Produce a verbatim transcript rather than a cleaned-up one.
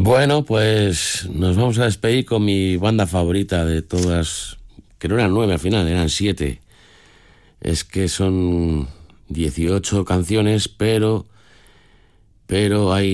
Bueno, pues nos vamos a despedir con mi banda favorita de todas, que no eran nueve al final, eran siete. Es que son dieciocho canciones, pero, pero hay